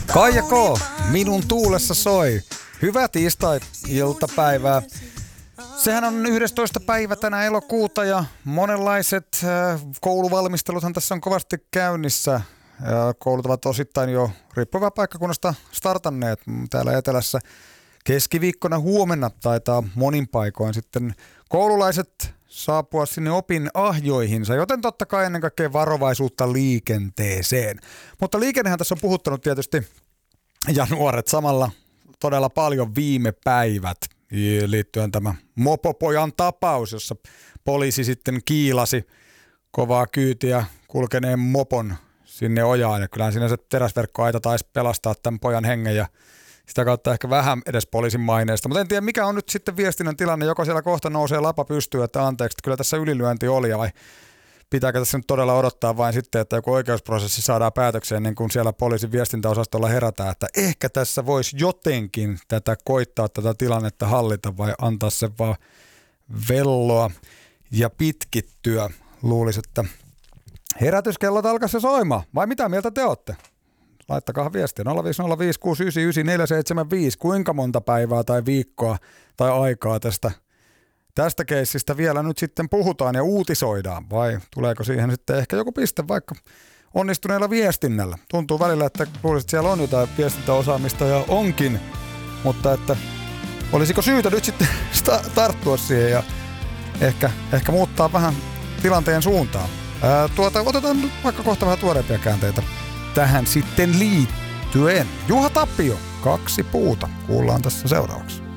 Kaija K, minun tuulessa soi. Hyvää tiistai-iltapäivää. Sehän on 11. päivä tänä elokuuta ja monenlaiset kouluvalmisteluthan tässä on kovasti käynnissä. Koulut ovat osittain jo riippuvaa paikkakunnasta startanneet täällä etelässä. Keskiviikkona huomenna taitaa monin paikoin sitten koululaiset saapua sinne opin ahjoihinsa, joten totta kai ennen kaikkea varovaisuutta liikenteeseen. Mutta liikennehän tässä on puhuttanut tietysti ja nuoret samalla todella paljon viime päivät liittyen tämä mopopojan tapaus, jossa poliisi sitten kiilasi kovaa kyytiä kulkeneen mopon sinne ojaan. Ja kyllähän siinä se teräsverkkoaita taisi pelastaa tämän pojan hengen ja sitä kautta ehkä vähän edes poliisin maineesta. Mutta en tiedä, mikä on nyt sitten viestinnän tilanne, joko siellä kohta nousee lapa pystyyn, että anteeksi, että kyllä tässä ylilyönti oli, vai pitääkö tässä nyt todella odottaa vain sitten, että joku oikeusprosessi saadaan päätökseen, niin kuin siellä poliisin viestintäosastolla herätään, että ehkä tässä voisi jotenkin koittaa tätä tilannetta hallita vai antaa se vaan velloa ja pitkittyä. Luulisi, että herätyskellot alkaisi soimaan, vai mitä mieltä te olette? Laittakaa viestiä 05056999475. Kuinka monta päivää tai viikkoa tai aikaa tästä keissistä vielä nyt sitten puhutaan ja uutisoidaan? Vai tuleeko siihen sitten ehkä joku piste vaikka onnistuneella viestinnällä? Tuntuu välillä, että luulisit, että siellä on jotain viestintäosaamista ja onkin, mutta että olisiko syytä nyt sitten tarttua siihen ja ehkä muuttaa vähän tilanteen suuntaan. Otetaan nyt vaikka kohta vähän tuoreempia käänteitä tähän sitten liittyen. Juha Tapio, 2 puuta. Kuullaan tässä seuraavaksi.